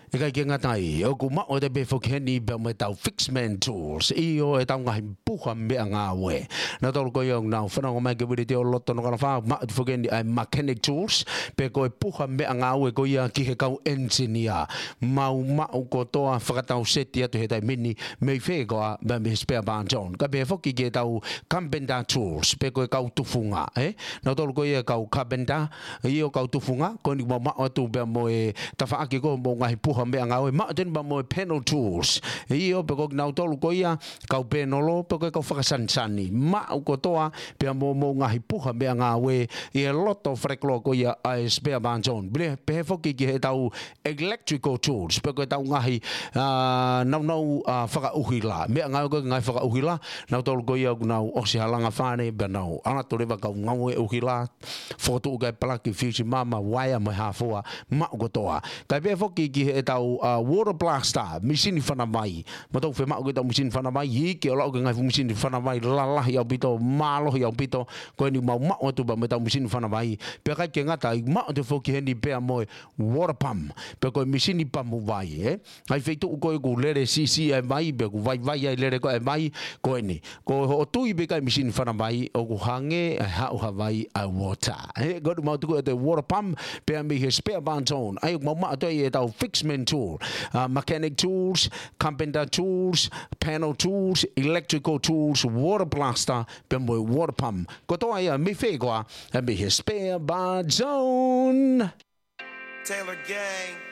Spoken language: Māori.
Ika ki ngatai o ku ma o te be fokeni be me tau fixman tools I o e tau ngahi puha me anga we na tolu ko yong na fana o mai ke wiri te o loto no kana fa ma fokeni ai mechanic tools pe ko e puha me anga we ko ia ki he kau engineer mau ma o ko toa whakatau seti atu he tai mini me fe ko a me spare ban John ka be foki ke tau carpenter tools pe ko e kau tufunga na tolu ko ia kau carpenter I o kau tufunga ko ni ma o tu be mo e tafa aki ko mo ngahi puha me anga we ma ten ba mo panel tools I o pe ko na tolu ko ia kau penolo pe ko kau whakasansani ma o ko toa pe mo ngahi puha me anga we I a lot of freklo ko ia a spare ban John ble pe foki ki he tau electrical tools pe ko tau ngahi nau whaka uhila me anga ko ngai whaka uhila na tolu ko ia na o si halanga fane be na ana to leva kau ngau e uhila foto ga plaki fusion mama waya mai hafua ma ko toa ka pe foki ki he tau water blaster machine fana mai ma tau fe ma ko tau machine fana mai I ke ola ko ngai machine fana mai la la ya bito malo ya bito ko ni ma o tu ba me tau machine fana mai pe ka ke ngata ma te foki he ni pe mo water pump pe ko machine pump vai ai feito ko ko lere si ai mai be ko vai ai lere ko ai mai ko ni ko o tu I be ka machine fana mai o ko hange ha o vai a water go to ma tu ko te water pump pe me he spare ban zone ai ma to e tau fixman tool mechanic tools carpenter tools panel tools electrical tools water blaster pe mo water pump ko to ai me fe ko me he spare ban zone Taylor Gang